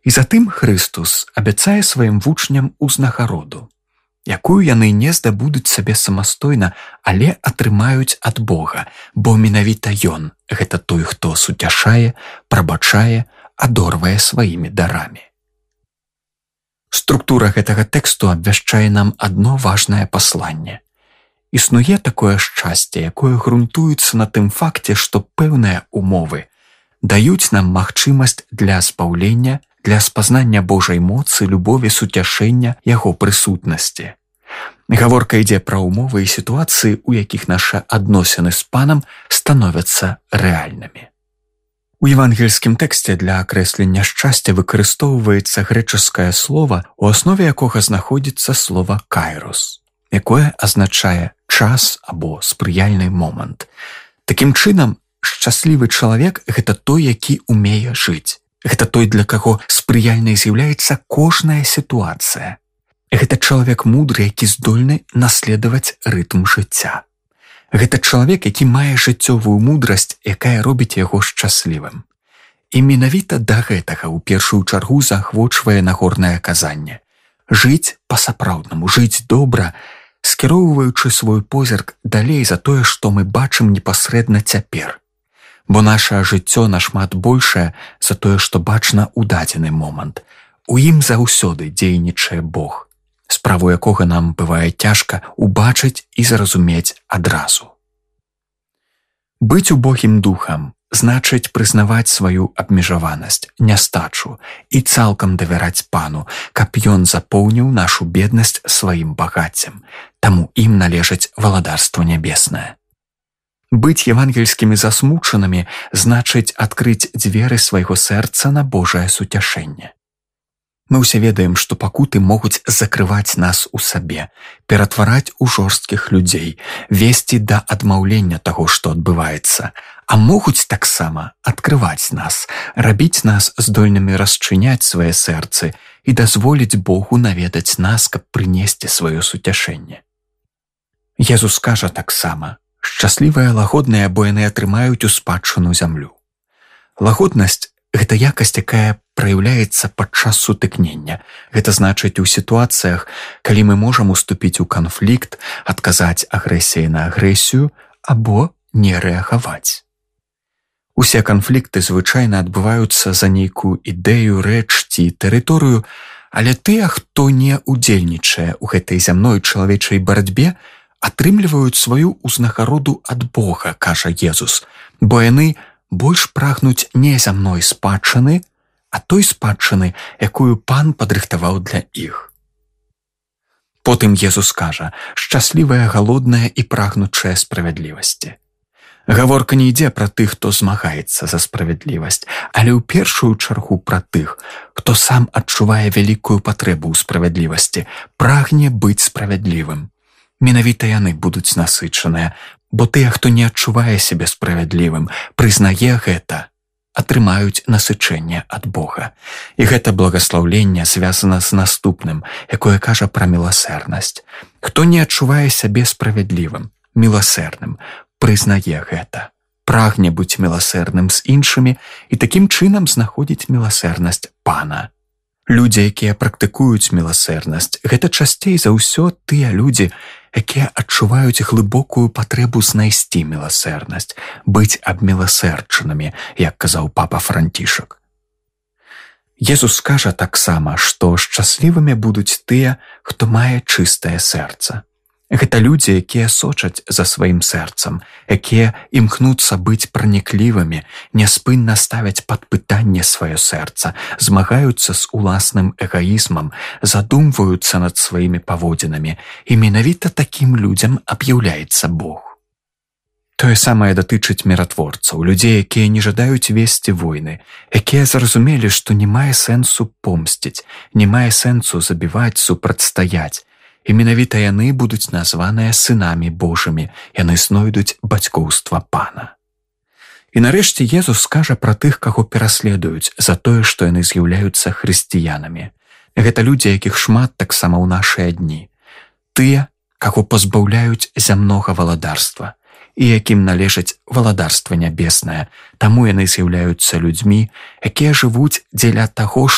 І затым Хрыстус абяцае сваім вучням узнагароду, якую яны не здабудуць сабе самастойна, але атрымаюць ад Бога, бо менавіта Ён – гэта той, хто суцяшае, прабачае, адорвае сваімі дарамі. Структура гэтага тэксту абвяшчае нам адно важнае пасланне. Існуе такое шчасце, якое грунтуецца на тым факце, што пэўныя умовы даюць нам магчымасць для спаўлення, для спазнання Божай моцы, любові, суцяшэння, яго прысутнасці. Гаворка ідзе пра умовы і сітуацыі, у якіх нашы адносіны з Панам становяцца рэальнымі. У евангельскім тэксце для акрэслення шчасця выкарыстоўваецца грэчаскае слова, у аснове якога знаходзіцца слова «кайрос», якое азначае час або спрыяльны момант. Такім чынам, шчаслівы чалавек – гэта той, які умее жыць. Гэта той, для каго спрыяльнай з'яўляецца кожная сітуацыя. Гэта чалавек мудры, які здольны наследаваць рытм жыцця. Гэта чалавек, які мае жыццёвую мудрасць, якая робіць яго шчаслівым. І менавіта да гэтага ў першую чаргу заахвочвае нагорнае казанне. Жыць па-сапраўднаму, жыць добра, скіроўваючы свой позірк далей за тое, што мы бачым непасрэдна цяпер. Бо наша жыццё нашмат большае за тое, што бачна ў дадзены момант. У ім заўсёды дзейнічае Бог, справу якога нам бывае цяжка убачыць і зразумець адразу. Быць убогім духам значыць прызнаваць сваю абмежаванасць, нястачу і цалкам давяраць Пану, каб Ён запоўніў нашу беднасць сваім багаццем, таму ім належыць валадарства нябеснае. Быць евангельскімі засмучанымі значыць адкрыць дзверы свайго сэрца на Божае суцяшэнне. Мы ўсе ведаем, што пакуты могуць закрываць нас у сабе, ператвараць у жорсткіх людзей, весці да адмаўлення таго, што адбываецца, а могуць таксама адкрываць нас, рабіць нас здольнымі расчыняць свае сэрцы і дазволіць Богу наведаць нас, каб прынесці сваё суцяшэнне. Езус кажа таксама: «Шчаслівыя лагодныя, бо яны атрымаюць у спадчыну зямлю». Лагоднасць – гэта якасць, якая праяўляецца падчас сутыкнення. Гэта значыць у сітуацыях, калі мы можам уступіць у канфлікт, адказаць агрэсіяй на агрэсію або не рэагаваць. Усе канфлікты звычайна адбываюцца за нейкую ідэю, рэч ці тэрыторыю, але тыя, хто не удзельнічае ў гэтай зямной чалавечай барацьбе, атрымліваюць сваю ўзнагароду ад Бога, кажа Езус, бо яны больш прагнуць не зямной спадчыны, а той спадчыны, якую Пан падрыхтаваў для іх. Потым Езус кажа: «Шчаслівыя, галодныя і прагнучыя справядлівасці». Гаворка не ідзе пра тых, хто змагаецца за справядлівасць, але ў першую чаргу пра тых, хто сам адчувае вялікую патрэбу ў справядлівасці, прагне быць справядлівым. Менавіта яны будуць насычаныя, бо тыя, хто не адчувае сябе справядлівым, прызнае гэта, атрымаюць насычэнне ад Бога. І гэта благаслаўленне звязана з наступным, якое кажа пра міласэрнасць. Хто не адчувае сябе справядлівым, міласэрным, прызнае гэта, прагне быць міласэрным з іншымі і такім чынам знаходзіць міласэрнасць Пана. Людзі, якія практыкуюць міласэрнасць, гэта часцей за ўсё тыя людзі, якія адчуваюць глыбокую патрэбу знайсці міласэрнасць, быць абміласэрчанымі, як казаў папа Францішак. Езус кажа таксама, што шчаслівымі будуць тыя, хто мае чыстае сэрца. Гэта людзі, якія сочаць за сваім сэрцам, якія імкнуцца быць праніклівымі, няспынна ставяць пад пытанне сваё сэрца, змагаюцца з уласным эгаізмам, задумваюцца над сваімі паводзінамі, і менавіта такім людзям аб'яўляецца Бог. Тое самае датычыць міратворцаў, людзей, якія не жадаюць весці войны, якія зразумелі, што не мае сэнсу помсціць, не мае сэнсу забіваць, супрацьстаяць. І менавіта яны будуць названыя сынамі Божымі, яны знойдуць бацькоўства Пана. І нарэшце Езус скажа пра тых, каго пераследуюць за тое, што яны з'яўляюцца хрысціянамі. Гэта людзі, якіх шмат таксама ў нашыя дні. Тыя, каго пазбаўляюць зямнога валадарства, і якім належыць валадарства нябеснае, таму яны з'яўляюцца людзьмі, якія жывуць дзеля таго,